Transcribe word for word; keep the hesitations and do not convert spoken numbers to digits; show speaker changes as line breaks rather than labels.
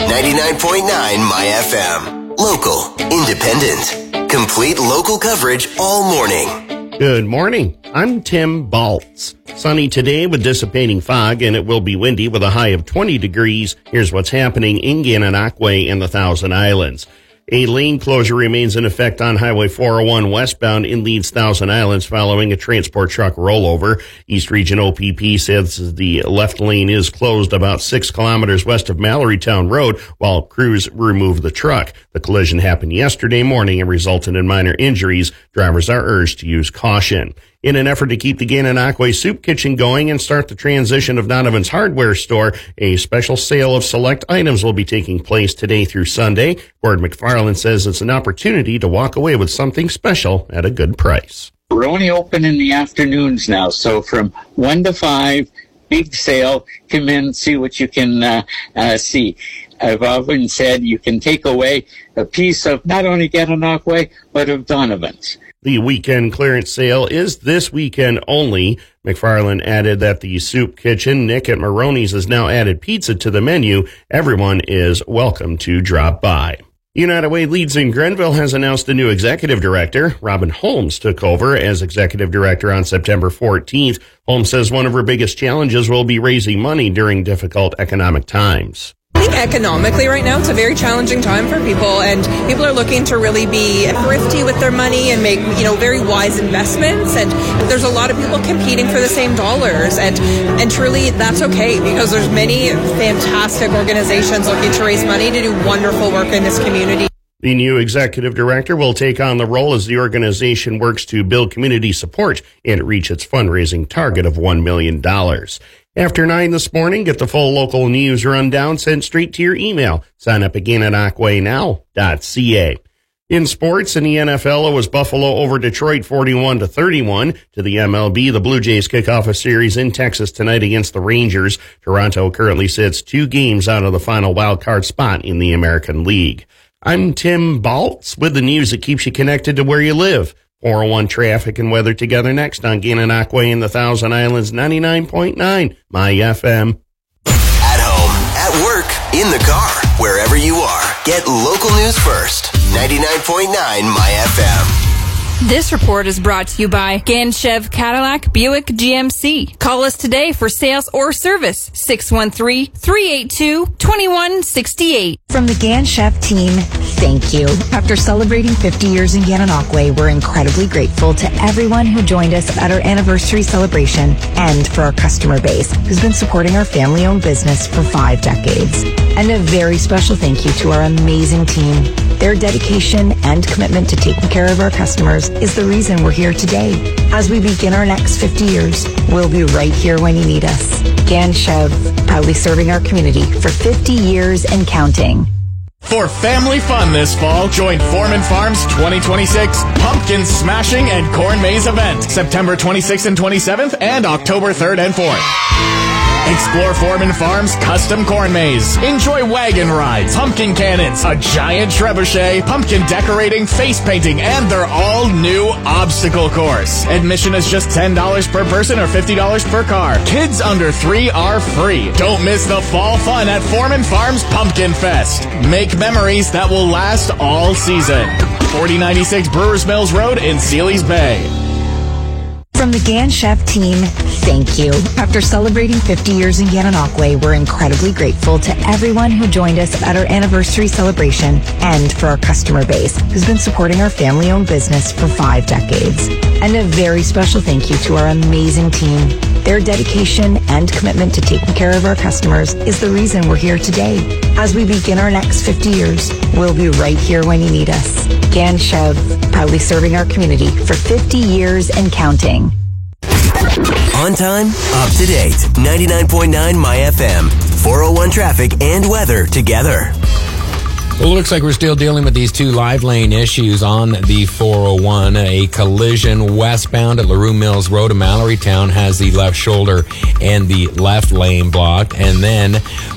ninety-nine point nine My F M. Local, independent, complete local coverage all morning.
Good morning. I'm Tim Baltz. Sunny today with dissipating fog, and it will be windy with a high of twenty degrees. Here's what's happening in Gananoque and the Thousand Islands. A lane closure remains in effect on Highway four oh one westbound in Leeds Thousand Islands following a transport truck rollover. East Region O P P says the left lane is closed about six kilometers west of Mallorytown Road while crews remove the truck. The collision happened yesterday morning and resulted in minor injuries. Drivers are urged to use caution. In an effort to keep the Gananoque Soup Kitchen going and start the transition of Donovan's Hardware Store, a special sale of select items will be taking place today through Sunday. Gord McFarland says it's an opportunity to walk away with something special at a good price.
We're only open in the afternoons now, so from one to five, big sale. Come in, see what you can uh, uh, see. I've often said you can take away a piece of not only Gananoque, but of Donovan's.
The weekend clearance sale is this weekend only. McFarland added that the soup kitchen, Nick at Maroney's, has now added pizza to the menu. Everyone is welcome to drop by. United Way Leeds in Grenville has announced a new executive director. Robin Holmes took over as executive director on September fourteenth. Holmes says one of her biggest challenges will be raising money during difficult economic times.
I think economically right now it's a very challenging time for people, and people are looking to really be thrifty with their money and make, you know, very wise investments, and there's a lot of people competing for the same dollars, and and truly that's okay because there's many fantastic organizations looking to raise money to do wonderful work in this community.
The new executive director will take on the role as the organization works to build community support and reach its fundraising target of one million dollars. After nine this morning, get the full local news rundown sent straight to your email. Sign up at Gananoque now dot c a. In sports, in the N F L, it was Buffalo over Detroit forty-one to thirty-one. To the M L B, the Blue Jays kick off a series in Texas tonight against the Rangers. Toronto currently sits two games out of the final wild card spot in the American League. I'm Tim Baltz with the news that keeps you connected to where you live. four oh one traffic and weather together next on Gananoque and the Thousand Islands, ninety-nine point nine My F M.
At home, at work, in the car, wherever you are, get local news first. ninety-nine point nine My F M.
This report is brought to you by Ganchev Cadillac Buick G M C. Call us today for sales or service. six one three, three eight two, two one six eight.
From the Ganchev team, thank you. After celebrating fifty years in Gananoque, we're incredibly grateful to everyone who joined us at our anniversary celebration and for our customer base who's been supporting our family-owned business for five decades. And a very special thank you to our amazing team. Their dedication and commitment to taking care of our customers is the reason we're here today. As we begin our next fifty years, we'll be right here when you need us. Ganchev, proudly serving our community for fifty years and counting.
For family fun this fall, join Foreman Farms twenty twenty-six Pumpkin Smashing and Corn Maze event, September twenty-sixth and twenty-seventh and October third and fourth. Explore Foreman Farms' custom corn maze. Enjoy wagon rides, pumpkin cannons, a giant trebuchet, pumpkin decorating, face painting, and their all-new obstacle course. Admission is just ten dollars per person or fifty dollars per car. Kids under three are free. Don't miss the fall fun at Foreman Farms Pumpkin Fest. Make memories that will last all season. forty ninety-six Brewers Mills Road in Sealy's Bay.
From the Ganchev team, thank you. After celebrating fifty years in Gananoque, we're incredibly grateful to everyone who joined us at our anniversary celebration and for our customer base who's been supporting our family-owned business for five decades. And a very special thank you to our amazing team. Their dedication and commitment to taking care of our customers is the reason we're here today. As we begin our next fifty years, we'll be right here when you need us. Ganchev, proudly serving our community for fifty years and counting.
On time, up to date. ninety-nine point nine My F M. four oh one traffic and weather together.
Well, it looks like we're still dealing with these two live lane issues on the four oh one. A collision westbound at LaRue Mills Road in Mallorytown has the left shoulder and the left lane blocked. And then